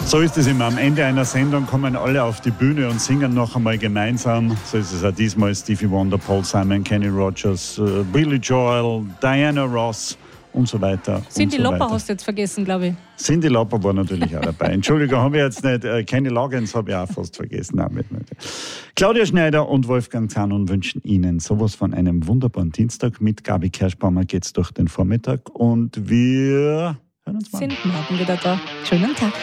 So ist es immer. Am Ende einer Sendung kommen alle auf die Bühne und singen noch einmal gemeinsam. So ist es auch diesmal. Stevie Wonder, Paul Simon, Kenny Rogers, Billy Joel, Diana Ross und so weiter. Cyndi Lauper hast du jetzt vergessen, glaube ich. Cyndi Lauper war natürlich auch dabei. Entschuldigung, habe ich jetzt nicht. Kenny Loggins habe ich auch fast vergessen. Nein, nicht. Claudia Schneider und Wolfgang Zahn wünschen Ihnen sowas von einem wunderbaren Dienstag. Mit Gabi Kerschbaumer geht's durch den Vormittag und wir hören uns mal. Sind morgen wieder da. Schönen Tag.